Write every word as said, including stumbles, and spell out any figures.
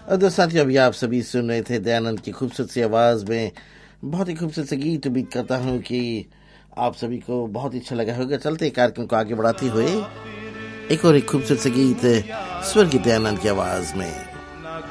और दोस्तों साथियों, अभी आप सभी सुन रहे थे दयानंद की खूबसूरत सी आवाज़ में बहुत ही खूबसूरत से गीत। उम्मीद करता हूँ कि आप सभी को बहुत ही अच्छा लगा होगा। चलते कार्यक्रम को आगे बढ़ाते हुए एक और एक खूबसूरत से गीत स्वर्गीय दयानंद की आवाज़ में।